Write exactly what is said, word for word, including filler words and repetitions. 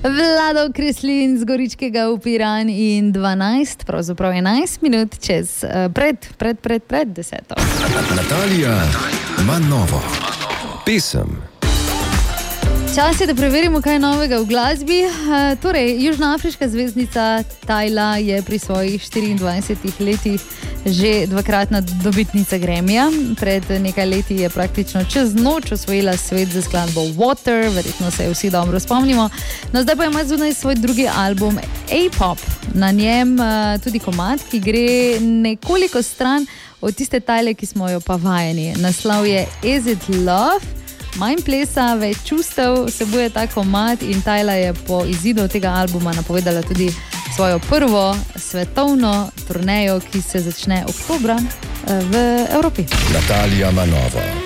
Vlado Kreslin z Goričkega v Piran in dvanajst, pravzaprav enajst minut čez pred, pred, pred, pred deseto. Natalija ima novo pesem. Čas je, da preverimo, kaj je novega v glasbi. Torej, južnoafriška zvezdnica Tyla je pri svojih štiriindvajsetih letih že dvakratna dobitnica Grammyja. Pred nekaj leti je praktično čez noč osvojila svet za skladbo Water, verjetno se jo vsi dobro spomnimo. No, zdaj pa ima zunaj svoj drugi album A-Pop. Na njem tudi komad, ki gre nekoliko stran od tiste Tyle, ki smo jo pa vajeni. Naslov je Is It Love? Manj plesa, več čustev vsebuje ta komad in Tyla je po izidu tega albuma napovedala tudi svojo prvo svetovno turnejo, ki se začne oktobra v Evropi. Natalija ima novo.